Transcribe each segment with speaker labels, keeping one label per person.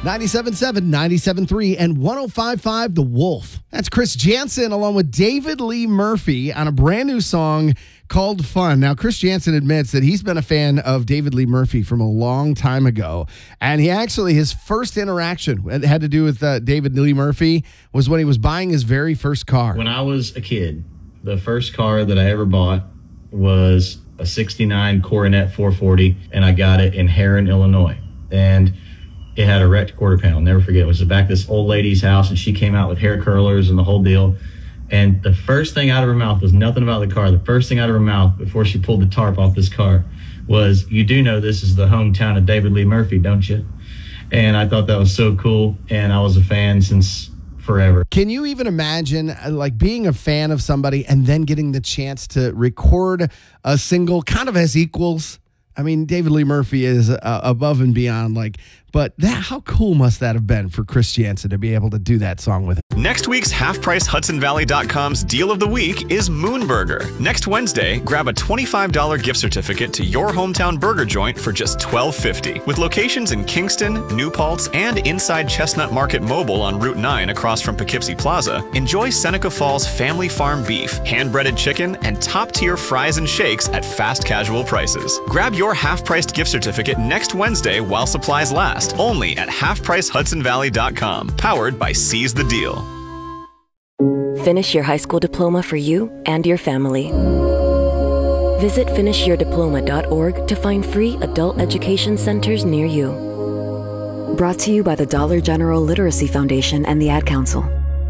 Speaker 1: 97.7, 97.3, and 105.5 The Wolf. That's Chris Jansen along with David Lee Murphy on a brand new song called Fun. Now, Chris Jansen admits that he's been a fan of David Lee Murphy from a long time ago. And he actually, his first interaction that had to do with David Lee Murphy was when he was buying his very first car.
Speaker 2: When I was a kid, the first car that I ever bought was a 69 Coronet 440, and I got it in Heron, Illinois. And it had a wrecked quarter panel. Never forget. It was the back of this old lady's house, and she came out with hair curlers and the whole deal. And the first thing out of her mouth was nothing about the car. The first thing out of her mouth before she pulled the tarp off this car was, "You do know this is the hometown of David Lee Murphy, don't you?" And I thought that was so cool, and I was a fan since forever.
Speaker 1: Can you even imagine like being a fan of somebody and then getting the chance to record a single kind of as equals? I mean, David Lee Murphy is above and beyond, but how cool must that have been for Chris Jansen to be able to do that song with him?
Speaker 3: Next week's HalfPriceHudsonValley.com's Deal of the Week is Moonburger. Next Wednesday, grab a $25 gift certificate to your hometown burger joint for just $12.50. With locations in Kingston, New Paltz, and inside Chestnut Market Mobile on Route 9 across from Poughkeepsie Plaza, enjoy Seneca Falls Family Farm beef, hand-breaded chicken, and top-tier fries and shakes at fast casual prices. Grab your half-priced gift certificate next Wednesday while supplies last. Only at HalfPriceHudsonValley.com. Powered by Seize the Deal.
Speaker 4: Finish your high school diploma for you and your family. Visit finishyourdiploma.org to find free adult education centers near you. Brought to you by the Dollar General Literacy Foundation and the Ad Council.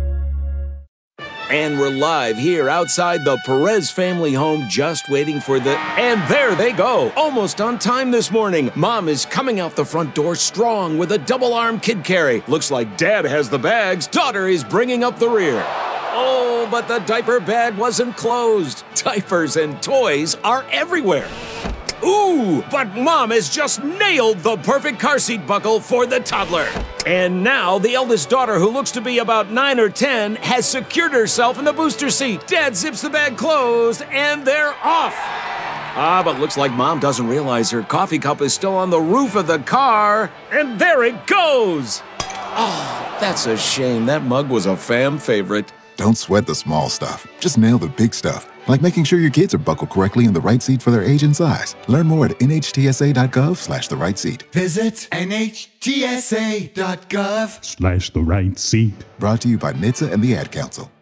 Speaker 5: And we're live here outside the Perez family home, just waiting for and there they go, almost on time this morning. Mom is coming out the front door strong with a double-arm kid carry. Looks like Dad has the bags. Daughter is bringing up the rear. Oh, but the diaper bag wasn't closed. Diapers and toys are everywhere. Ooh, but Mom has just nailed the perfect car seat buckle for the toddler. And now the eldest daughter, who looks to be about 9 or 10, has secured herself in the booster seat. Dad zips the bag closed, and they're off. But looks like Mom doesn't realize her coffee cup is still on the roof of the car. And there it goes. Oh, that's a shame. That mug was a fam favorite.
Speaker 6: Don't sweat the small stuff. Just nail the big stuff. Like making sure your kids are buckled correctly in the right seat for their age and size. Learn more at nhtsa.gov/the right seat.
Speaker 7: Visit nhtsa.gov/the
Speaker 8: right seat.
Speaker 6: Brought to you by NHTSA and the Ad Council.